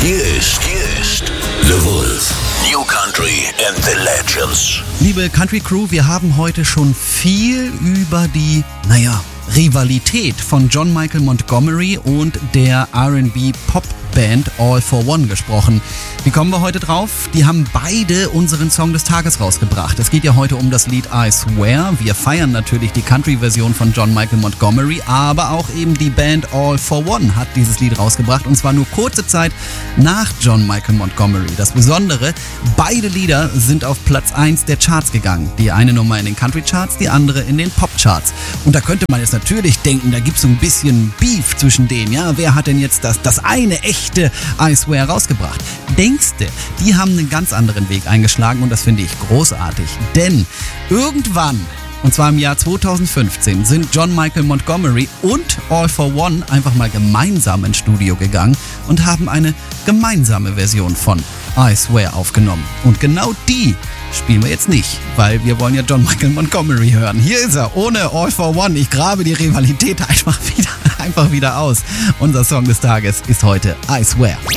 Hier ist The Wolf. New Country and the Legends. Liebe Country Crew, wir haben heute schon viel über die, Rivalität von John Michael Montgomery und der R&B-Pop-Band All for One gesprochen. Wie kommen wir heute drauf? Die haben beide unseren Song des Tages rausgebracht. Es geht ja heute um das Lied I Swear. Wir feiern natürlich die Country-Version von John Michael Montgomery, aber auch eben die Band All for One hat dieses Lied rausgebracht und zwar nur kurze Zeit nach John Michael Montgomery. Das Besondere, beide Lieder sind auf Platz 1 der Charts gegangen. Die eine Nummer in den Country-Charts, die andere in den Pop-Charts. Und da könnte man jetzt natürlich denken, da gibt es so ein bisschen Beef zwischen denen. Ja, wer hat denn jetzt das eine echte I Swear rausgebracht? Denkste, die haben einen ganz anderen Weg eingeschlagen und das finde ich großartig. Denn irgendwann, und zwar im Jahr 2015, sind John Michael Montgomery und All for One einfach mal gemeinsam ins Studio gegangen und haben eine gemeinsame Version von I Swear aufgenommen. Und genau die spielen wir jetzt nicht, weil wir wollen ja John Michael Montgomery hören. Hier ist er, ohne All for One. Ich grabe die Rivalität einfach wieder aus. Unser Song des Tages ist heute I Swear.